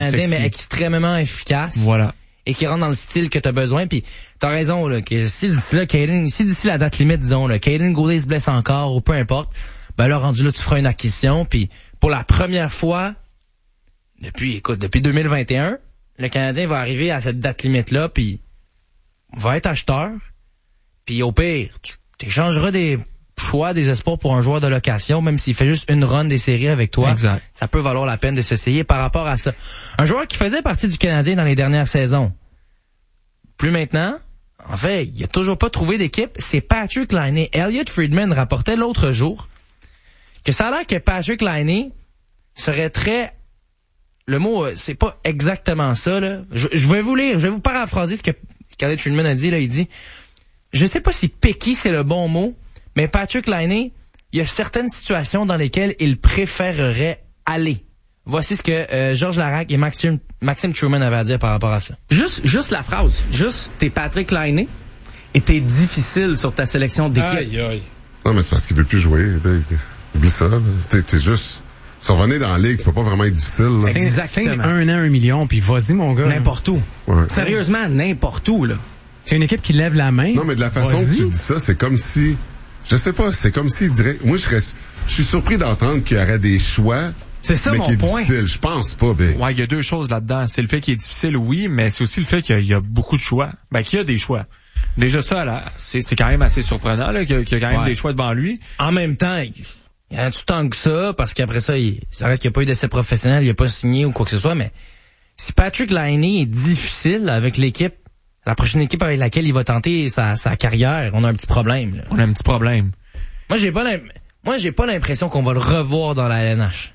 Canadien, mais extrêmement efficace. Voilà. Et qui rentre dans le style que t'as besoin. Puis t'as raison, là, que si d'ici la date limite, disons, là, Caden Goulet se blesse encore ou peu importe, ben là, rendu là, tu feras une acquisition. Puis pour la première fois, depuis 2021, le Canadien va arriver à cette date limite-là, puis va être acheteur. Puis au pire, tu échangeras des choix, des espoirs pour un joueur de location, même s'il fait juste une run des séries avec toi. Exact. Ça peut valoir la peine de s'essayer par rapport à ça. Un joueur qui faisait partie du Canadien dans les dernières saisons. Plus maintenant. En fait, il a toujours pas trouvé d'équipe. C'est Patrick Laine. Elliot Friedman rapportait l'autre jour que ça a l'air que Patrick Laine serait très... Le mot, c'est pas exactement ça, là. Je vais vous paraphraser ce que Elliot Friedman a dit, là. Il dit, je sais pas si picky c'est le bon mot, mais Patrick Laine, il y a certaines situations dans lesquelles il préférerait aller. Voici ce que Georges Larac et Maxime Truman avaient à dire par rapport à ça. Juste la phrase. Juste, t'es Patrick Laine et t'es difficile sur ta sélection d'équipe. Aïe, aïe. Non, mais c'est parce qu'il veut plus jouer. Oublie ça, là. T'es juste... Si on revenait dans la ligue, ça peut pas vraiment être difficile, là. Exactement. 1 an, 1 million, puis vas-y, mon gars. N'importe où. Ouais. Sérieusement, n'importe où, là. C'est une équipe qui lève la main. Non, mais de la façon que tu dis ça, c'est comme si... Je sais pas, c'est comme s'il dirait... Moi, je suis surpris d'entendre qu'il y aurait des choix... C'est ça, mais mon qui est point. difficile. Je pense pas, ben. Ouais, il y a deux choses là-dedans. C'est le fait qu'il est difficile, oui, mais c'est aussi le fait qu'il y a beaucoup de choix. Ben, qu'il y a des choix. Déjà ça, là, c'est quand même assez surprenant, là, qu'il y a quand même des choix devant lui. En même temps, il y a tout tant que ça, parce qu'après ça, ça reste qu'il n'y a pas eu d'essai professionnel, il n'a pas signé ou quoi que ce soit, mais si Patrick Laine est difficile avec l'équipe, la prochaine équipe avec laquelle il va tenter sa carrière, on a un petit problème, là. On a un petit problème. Moi, j'ai pas l'impression qu'on va le revoir dans la LNH.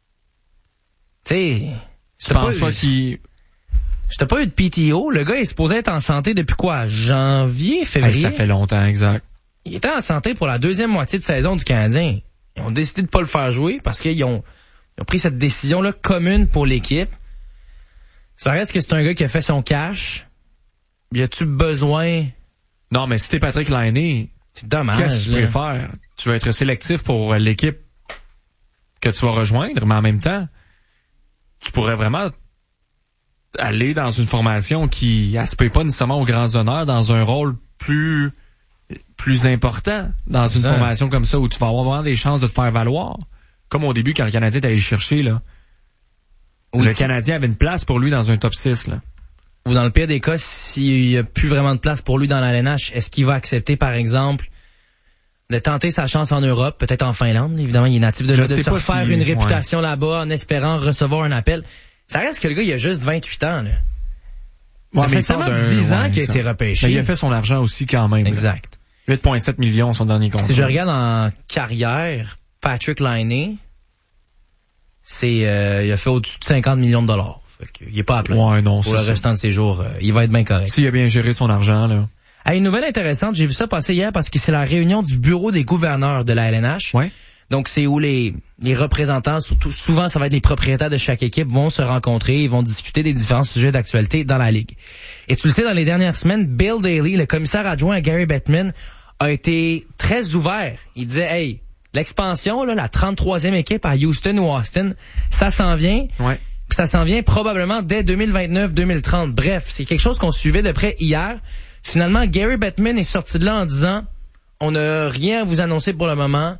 Tu sais, je pense pas qu'il... J'étais pas eu de PTO. Le gars est supposé être en santé depuis quoi? Janvier, février? Ça fait longtemps, exact. Il était en santé pour la deuxième moitié de saison du Canadien. Ils ont décidé de pas le faire jouer parce qu'ils ont pris cette décision-là commune pour l'équipe. Ça reste que c'est un gars qui a fait son cash. Y a-tu besoin? Non, mais si t'es Patrick Laine, c'est dommage. Qu'est-ce que tu préfères? Tu vas être sélectif pour l'équipe que tu vas rejoindre, mais en même temps, tu pourrais vraiment aller dans une formation qui aspire pas nécessairement aux grands honneurs, dans un rôle plus important, dans une formation comme ça, où tu vas avoir vraiment des chances de te faire valoir. Comme au début, quand le Canadien est allé le chercher, là. Oui, le Canadien avait une place pour lui dans un top 6, là. Ou dans le pire des cas, s'il n'y a plus vraiment de place pour lui dans la LNH, est-ce qu'il va accepter, par exemple, de tenter sa chance en Europe, peut-être en Finlande? Évidemment, il est natif de se refaire une réputation là-bas en espérant recevoir un appel. Ça reste que le gars, il a juste 28 ans, là. Ça fait seulement 10 ans qu'il a été repêché. Mais il a fait son argent aussi quand même. Exact. 8,7 millions son dernier contrat. Si je regarde en carrière, Patrick Laine, il a fait au-dessus de 50 millions de dollars. Fait qu'il est pas à plaindre. Ouais, non, pour le restant de ses jours, il va être bien correct. S'il a bien géré son argent, là. Une nouvelle intéressante, j'ai vu ça passer hier parce que c'est la réunion du bureau des gouverneurs de la LNH. Ouais. Donc c'est où les représentants, souvent ça va être les propriétaires de chaque équipe, vont se rencontrer, ils vont discuter des différents sujets d'actualité dans la ligue. Et tu le sais, dans les dernières semaines, Bill Daly, le commissaire adjoint à Gary Bettman, a été très ouvert. Il disait, hey, l'expansion, là, la 33e équipe à Houston ou Austin, ça s'en vient. Ouais. Ça s'en vient probablement dès 2029-2030. Bref, c'est quelque chose qu'on suivait de près hier. Finalement, Gary Bettman est sorti de là en disant, on n'a rien à vous annoncer pour le moment.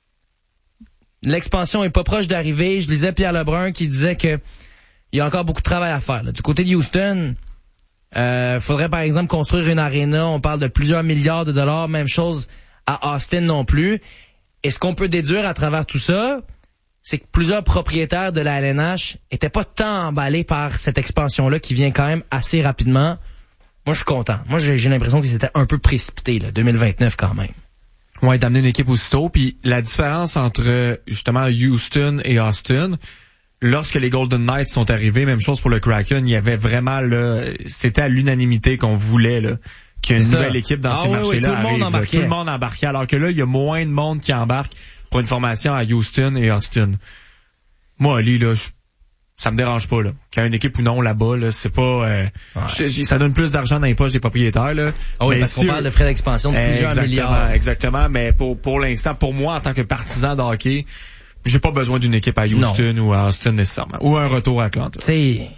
L'expansion est pas proche d'arriver. Je lisais Pierre Lebrun qui disait que il y a encore beaucoup de travail à faire. Là. Du côté de Houston, faudrait par exemple construire une aréna. On parle de plusieurs milliards de dollars. Même chose à Austin non plus. Et ce qu'on peut déduire à travers tout ça, c'est que plusieurs propriétaires de la LNH étaient pas tant emballés par cette expansion-là qui vient quand même assez rapidement. Moi, je suis content. Moi, j'ai l'impression qu'ils étaient un peu précipités, là, 2029 quand même. Ouais, d'amener une équipe aussitôt. Puis la différence entre justement Houston et Austin, lorsque les Golden Knights sont arrivés, même chose pour le Kraken, il y avait vraiment c'était à l'unanimité qu'on voulait là qu'il y ait une nouvelle équipe dans ces marchés-là. Tout le monde embarquait. Alors que là, il y a moins de monde qui embarque pour une formation à Houston et Austin. Moi, Ali, là, ça me dérange pas, là. Qu'il y ait une équipe ou non là-bas, là, c'est pas, ça donne plus d'argent dans les poches des propriétaires, là. Oui, parce qu'on parle de frais d'expansion de plusieurs milliards. Exactement, mais pour l'instant, pour moi, en tant que partisan de hockey, j'ai pas besoin d'une équipe à Houston ou à Austin nécessairement. Ou un retour à Atlanta.